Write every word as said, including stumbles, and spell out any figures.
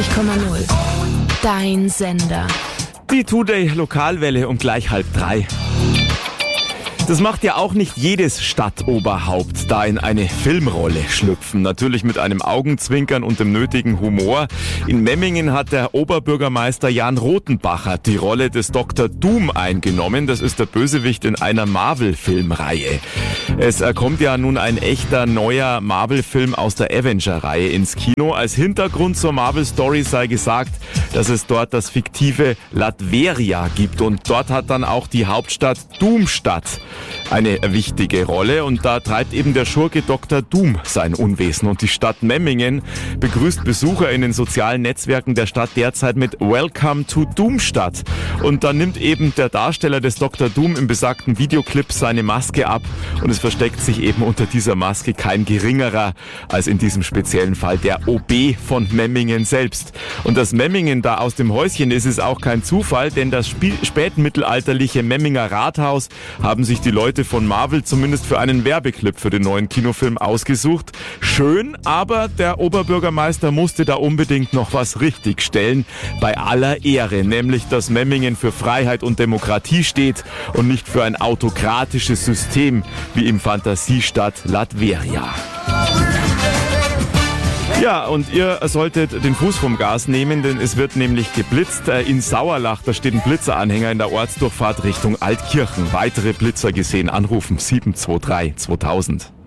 vierundachtzig Komma null. Dein Sender. Die Today Lokalwelle um gleich halb drei. Das macht ja auch nicht jedes Stadtoberhaupt, da in eine Filmrolle schlüpfen. Natürlich mit einem Augenzwinkern und dem nötigen Humor. In Memmingen hat der Oberbürgermeister Jan Rothenbacher die Rolle des Doktor Doom eingenommen. Das ist der Bösewicht in einer Marvel-Filmreihe. Es kommt ja nun ein echter neuer Marvel-Film aus der Avenger-Reihe ins Kino. Als Hintergrund zur Marvel-Story sei gesagt, dass es dort das fiktive Latveria gibt. Und dort hat dann auch die Hauptstadt Doomstadt eine wichtige Rolle, und da treibt eben der Schurke Doktor Doom sein Unwesen. Und die Stadt Memmingen begrüßt Besucher in den sozialen Netzwerken der Stadt derzeit mit Welcome to Doomstadt. Und da nimmt eben der Darsteller des Doktor Doom im besagten Videoclip seine Maske ab, und es versteckt sich eben unter dieser Maske kein geringerer als in diesem speziellen Fall der O B von Memmingen selbst. Und dass Memmingen da aus dem Häuschen ist, ist auch kein Zufall, denn das Spiel- spätmittelalterliche Memminger Rathaus haben sich die Leute von Marvel zumindest für einen Werbeclip für den neuen Kinofilm ausgesucht. Schön, aber der Oberbürgermeister musste da unbedingt noch was richtigstellen. Bei aller Ehre, nämlich dass Memmingen für Freiheit und Demokratie steht und nicht für ein autokratisches System wie im Fantasiestadt Latveria. Ja, und ihr solltet den Fuß vom Gas nehmen, denn es wird nämlich geblitzt. In Sauerlach, da steht ein Blitzeranhänger in der Ortsdurchfahrt Richtung Altkirchen. Weitere Blitzer gesehen, anrufen sieben zwei drei zweitausend.